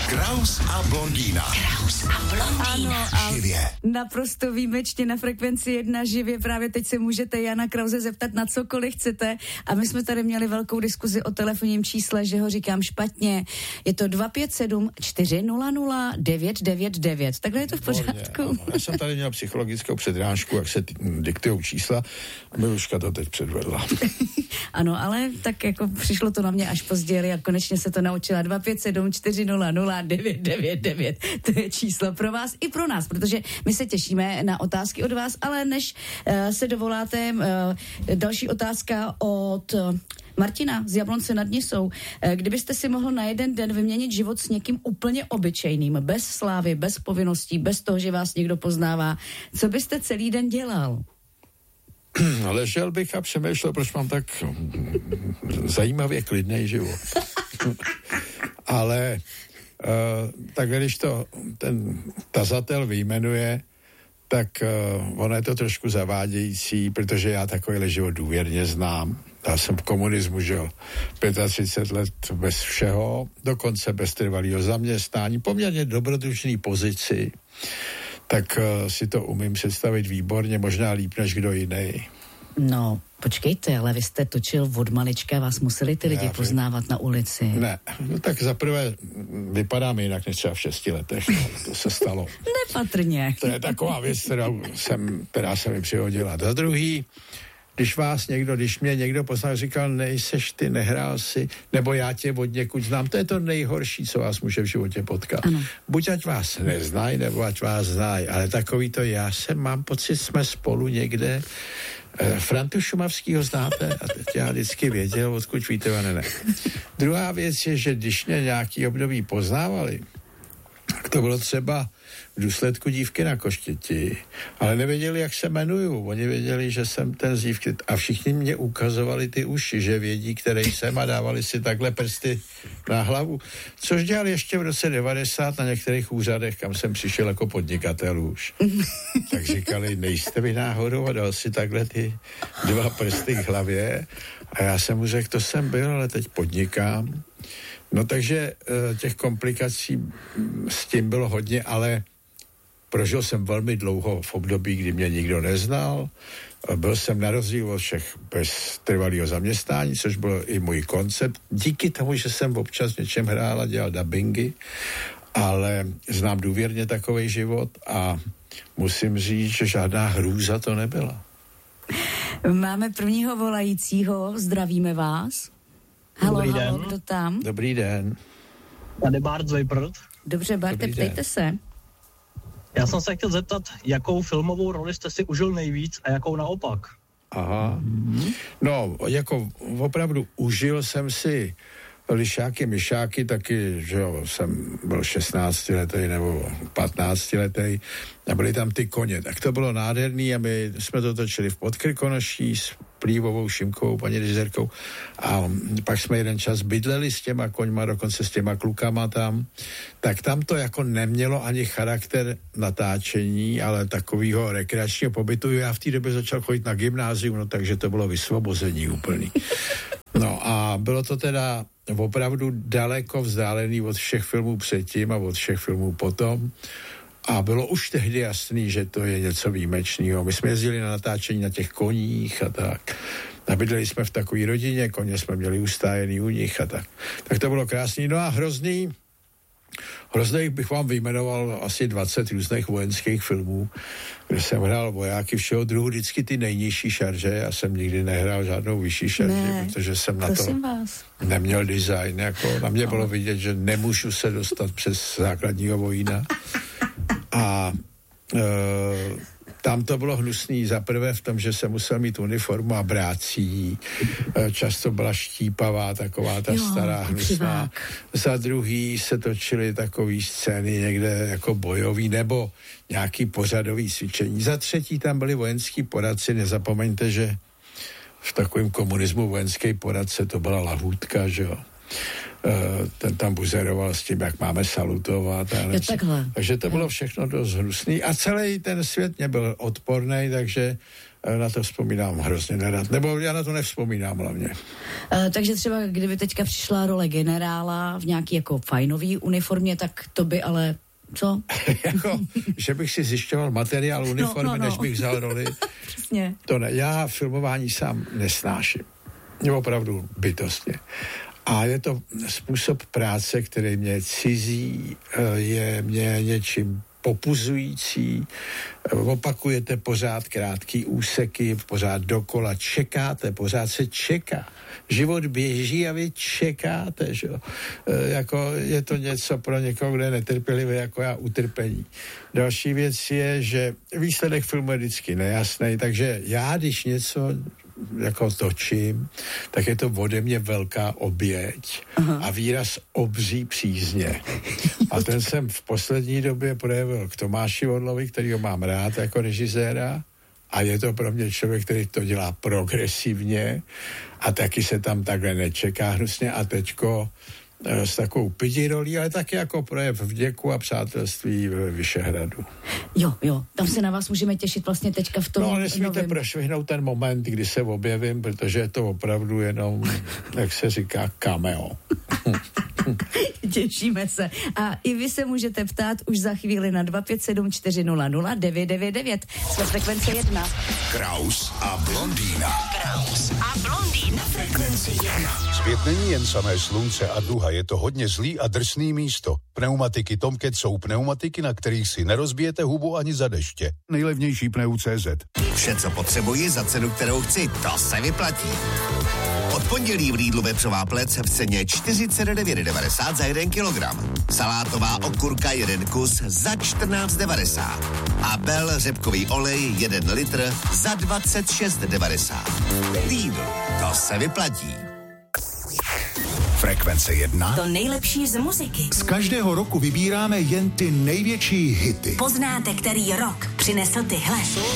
Kraus a blondýna. Kraus a blondýna. Ano, a Živě. naprosto výjimečně na Frekvenci 1 živě. Právě teď se můžete Jana Krause zeptat na cokoliv chcete. A my jsme tady měli velkou diskuzi o telefonním čísle, že ho říkám špatně. Je to 257 400 999. Takhle je to v pořádku. Ano. Já jsem tady měl psychologickou předrážku, jak se diktujou čísla. A Miluška to teď předvedla. Ano, ale tak jako přišlo to na mě až později a konečně se to naučila. 257 400 999. To je číslo pro vás i pro nás, protože my se těšíme na otázky od vás, ale než se dovoláte, další otázka od Martina z Jablonce nad Nisou. Kdybyste si mohl na jeden den vyměnit život s někým úplně obyčejným, bez slávy, bez povinností, bez toho, že vás někdo poznává, co byste celý den dělal? Ležel bych a přemýšlel, proč mám tak zajímavě klidný život. Ale tak když to ten tazatel vyjmenuje, tak ono je to trošku zavádějící, protože já takovýhle život důvěrně znám. Já jsem v komunismu žil 35 let bez všeho, dokonce bez trvalého zaměstnání, poměrně dobrodružný pozici, tak si to umím představit výborně, možná líp než kdo jiný. No, počkejte, ale vy jste točil od malička, vás museli ty lidi poznávat na ulici. Ne, no tak zaprvé vypadám jinak než třeba v 6 letech, no, to se stalo. Nepatrně. To je taková věc, která se mi přihodila. Za druhý, když mě někdo poznal, říkal, nejseš ty, nehrál si, nebo já tě od někud znám, to je to nejhorší, co vás může v životě potkat. Ano. Buď ať vás neznají, nebo ať vás znají, ale takový to mám pocit, jsme spolu někde. Frantu Šumavskýho znáte? A teď já vždycky věděl, odkud víte, ne. Druhá věc je, že když mě nějaký období poznávali, to bylo třeba v důsledku Dívky na koštěti, ale nevěděli, jak se jmenuju. Oni věděli, že jsem ten z Dívky a všichni mě ukazovali ty uši, že vědí, který jsem a dávali si takhle prsty na hlavu. Což dělali ještě v roce 90 na některých úřadech, kam jsem přišel jako podnikatel už. Tak říkali, nejste vy náhodou a dal si takhle ty 2 prsty k hlavě a já jsem mu řekl, to jsem byl, ale teď podnikám. No takže těch komplikací s tím bylo hodně, ale prožil jsem velmi dlouho v období, kdy mě nikdo neznal. Byl jsem na rozdíl od všech bez trvalého zaměstnání, což byl i můj koncept. Díky tomu, že jsem občas v něčem hrál a dělal dabingy, ale znám důvěrně takovej život a musím říct, že žádná hrůza to nebyla. Máme prvního volajícího, zdravíme vás. Halo, kdo tam? Dobrý den. Tady Bart Vejprt. Dobře, Barte, ptejte se. Já jsem se chtěl zeptat, jakou filmovou roli jste si užil nejvíc a jakou naopak? Aha. No, jako opravdu užil jsem si Lišáky, myšáky, taky, že jo, jsem byl 16letý nebo 15letý a byli tam ty koně. Tak to bylo nádherný a my jsme to točili v Podkrkonoší s Plívovou, Šimkovou, paní režisérkou a pak jsme jeden čas bydleli s těma koňma, dokonce s těma klukama tam. Tak tam to jako nemělo ani charakter natáčení, ale takového rekreačního pobytu. Já v té době začal chodit na gymnázium, no takže to bylo vysvobození úplný. No a bylo to teda opravdu daleko vzdálený od všech filmů předtím a od všech filmů potom. A bylo už tehdy jasný, že to je něco výjimečného. My jsme jezdili na natáčení na těch koních a tak. A bydleli jsme v takové rodině, koně jsme měli ustájený u nich a tak. Tak to bylo krásný. No a hrozný bych vám vyjmenoval asi 20 různých vojenských filmů, kde jsem hrál vojáky všeho druhu, vždycky ty nejnižší šarže. Já jsem nikdy nehrál žádnou vyšší šarže, protože jsem na to neměl design. Jako na mě bylo vidět, že nemůžu se dostat přes základního vojína. A tam to bylo hnusný. Za prvé v tom, že jsem musel mít uniformu a brácí. Často byla štípavá, taková ta stará hnusná. Za druhý se točily takový scény někde jako bojový nebo nějaký pořadový cvičení. Za třetí tam byli vojenský poradci. Nezapomeňte, že v takovém komunismu vojenský poradce to byla lahůdka, že jo. ten tam buzeroval s tím, jak máme salutovat. Takže to bylo všechno dost hnusný. A celý ten svět mě byl odporný, takže na to vzpomínám hrozně nerad. Nebo já na to nevzpomínám hlavně. Takže třeba, kdyby teďka přišla role generála v nějaký jako fajnový uniformě, tak to by ale co? Jako, že bych si zjišťoval materiál uniformy, než bych vzal roli. Přesně. To ne, já filmování sám nesnáším. Opravdu bytostně. A je to způsob práce, který mě cizí, je mě něčím popuzující, opakujete pořád krátký úseky, pořád dokola, čekáte, pořád se čeká. Život běží a vy čekáte, že jo. Jako je to něco pro někoho, kdo je netrpělivý, jako já, utrpení. Další věc je, že výsledek filmu je vždycky nejasný, takže já, když něco jako točím, tak je to ode mě velká oběť a výraz obří přízně. A ten jsem v poslední době projevil k Tomáši Orlovi, kterýho mám rád jako režiséra, a je to pro mě člověk, který to dělá progresivně a taky se tam takhle nečeká hnusně a teďko s takovou pidi rolí, ale taky jako projev vděku a přátelství v Vyšehradu. Jo, tam se na vás můžeme těšit vlastně teďka v tom No, nesmíte prošvihnout ten moment, kdy se objevím, protože je to opravdu jenom, jak se říká, cameo. Těšíme se. A i vy se můžete ptát už za chvíli na 257 400 999. Jsme frekvence 1. Kraus a blondýna. Kraus a blondýna. Frekvenci 1. Svět není jen samé slunce a duha, je to hodně zlý a drsný místo. Pneumatiky Tomcat jsou pneumatiky, na kterých si nerozbijete hubu ani za deště. Nejlevnější pneu.cz. Vše, co potřebuji za cenu, kterou chci, to se vyplatí. Od pondělí v Lidlu vepřová plec v ceně 49,90 za 1 kilogram. Salátová okurka 1 kus za 14,90. A Bell řepkový olej 1 litr za 26,90. Lidl, to se vyplatí. Frekvence 1. To nejlepší z muziky. Z každého roku vybíráme jen ty největší hity. Poznáte, který rok přinesl tyhle.